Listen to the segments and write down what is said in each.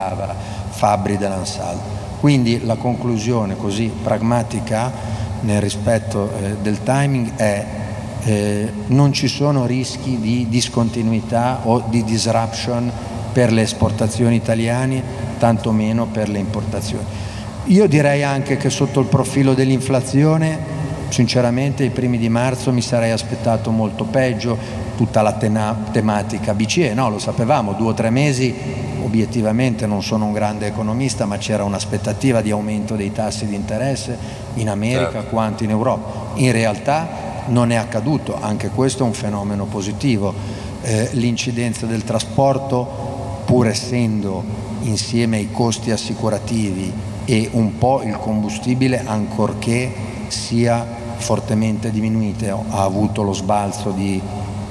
Fabbri dell'Ansaldo. Quindi la conclusione così pragmatica nel rispetto del timing è non ci sono rischi di discontinuità o di disruption per le esportazioni italiane, tantomeno per le importazioni. Io direi anche che sotto il profilo dell'inflazione, sinceramente, i primi di marzo mi sarei aspettato molto peggio. Tutta la tematica BCE, no, lo sapevamo, 2 o 3 mesi, obiettivamente non sono un grande economista, ma c'era un'aspettativa di aumento dei tassi di interesse in America quanto in Europa. In realtà non è accaduto, anche questo è un fenomeno positivo. L'incidenza del trasporto, pur essendo insieme ai costi assicurativi e un po' il combustibile, ancorché sia fortemente diminuita, ha avuto lo sbalzo di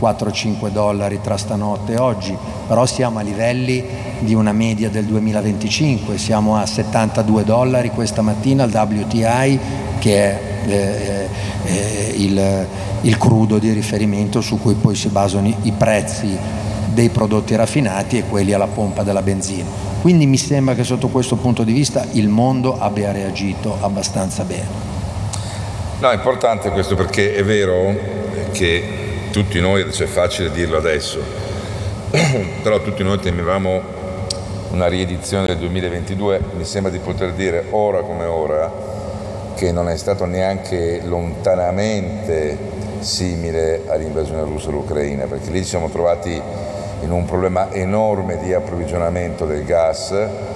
$4-5 tra stanotte e oggi, però siamo a livelli di una media del 2025, siamo a $72 questa mattina al WTI, che è il crudo di riferimento su cui poi si basano i prezzi dei prodotti raffinati e quelli alla pompa della benzina. Quindi mi sembra che sotto questo punto di vista il mondo abbia reagito abbastanza bene. No, è importante questo, perché è vero che tutti noi, è facile dirlo adesso, però tutti noi temevamo una riedizione del 2022, mi sembra di poter dire ora come ora che non è stato neanche lontanamente simile all'invasione russa dell'Ucraina, perché lì ci siamo trovati in un problema enorme di approvvigionamento del gas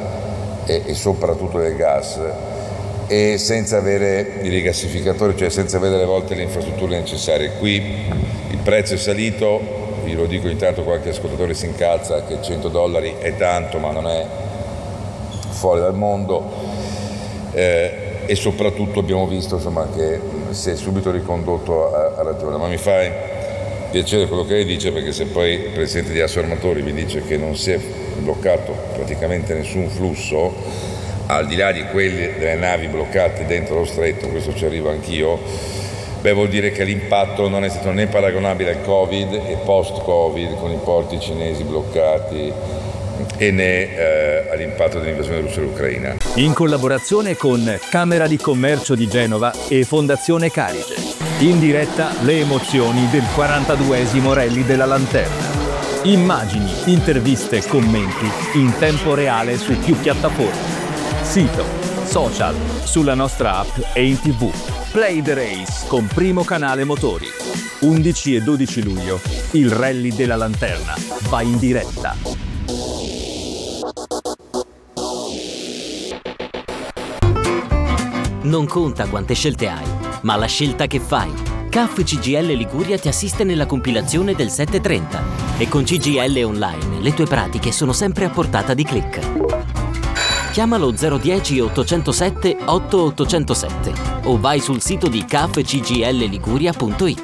e soprattutto del gas, e senza avere i rigassificatori, cioè senza avere alle volte le infrastrutture necessarie. Qui il prezzo è salito, io lo dico, intanto qualche ascoltatore si incalza che $100 è tanto, ma non è fuori dal mondo, e soprattutto abbiamo visto, insomma, che si è subito ricondotto a ragione. Ma mi fa piacere quello che lei dice, perché se poi il presidente di Assoarmatori mi dice che non si è bloccato praticamente nessun flusso, al di là di quelli delle navi bloccate dentro lo stretto, questo ci arrivo anch'io, vuol dire che l'impatto non è stato né paragonabile al Covid e post-Covid con i porti cinesi bloccati, e né all'impatto dell'invasione russa dell'Ucraina. In collaborazione con Camera di Commercio di Genova e Fondazione Carige. In diretta le emozioni del 42esimo Rally della Lanterna. Immagini, interviste e commenti in tempo reale su più piattaforme. Sito, social, sulla nostra app e in TV. Play the Race con Primo Canale Motori. 11 e 12 luglio, il Rally della Lanterna va in diretta. Non conta quante scelte hai, ma la scelta che fai. CAF CGIL Liguria ti assiste nella compilazione del 730 e con CGIL Online le tue pratiche sono sempre a portata di click. Chiamalo 010 807 8807 o vai sul sito di cafcglliguria.it.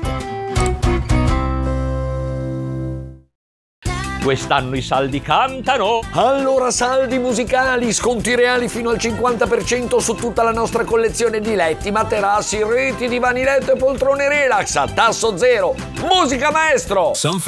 Quest'anno i saldi cantano! Allora saldi musicali, sconti reali fino al 50% su tutta la nostra collezione di letti, materassi, reti, divani letto e poltrone relax a tasso zero. Musica maestro!